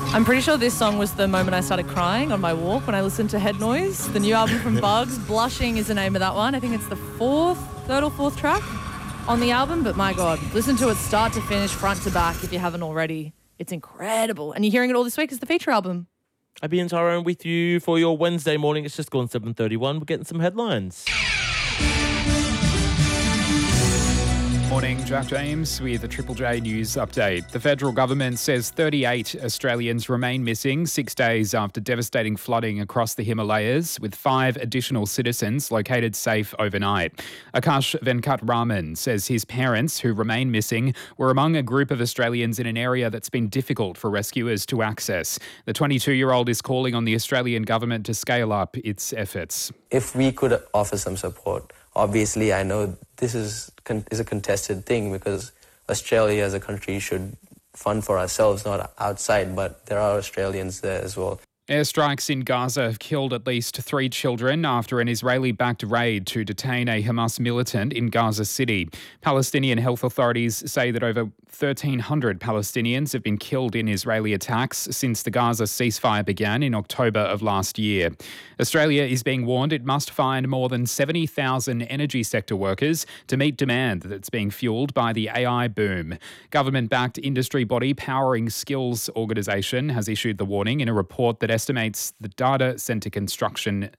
I'm pretty sure this song was the moment I started crying on my walk when I listened to Head Noise, the new album from Bugs. Blushing is the name of that one. I think it's the third or fourth track on the album, but my God, listen to it start to finish, front to back if you haven't already. It's incredible. And you're hearing it all this week as the feature album. I'll be in Tyrone with you for your Wednesday morning. It's just gone 7:31. We're getting some headlines. Morning, Jack James with a Triple J News update. The federal government says 38 Australians remain missing 6 days after devastating flooding across the Himalayas, with 5 additional citizens located safe overnight. Akash Venkatraman says his parents, who remain missing, were among a group of Australians in an area that's been difficult for rescuers to access. The 22-year-old is calling on the Australian government to scale up its efforts. If we could offer some support, obviously I know this is a contested thing because Australia as a country should fund for ourselves, not outside, but there are Australians there as well. Airstrikes in Gaza have killed at least 3 children after an Israeli-backed raid to detain a Hamas militant in Gaza City. Palestinian health authorities say that over 1,300 Palestinians have been killed in Israeli attacks since the Gaza ceasefire began in October of last year. Australia is being warned it must find more than 70,000 energy sector workers to meet demand that's being fueled by the AI boom. Government-backed industry body Powering Skills organisation has issued the warning in a report that estimates the data centre construction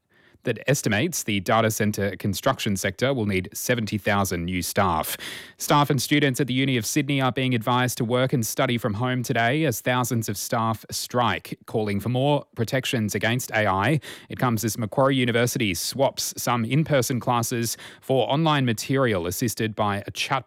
sector will need 70,000 new staff. Staff and students at the Uni of Sydney are being advised to work and study from home today as thousands of staff strike, calling for more protections against AI. It comes as Macquarie University swaps some in-person classes for online material assisted by a chat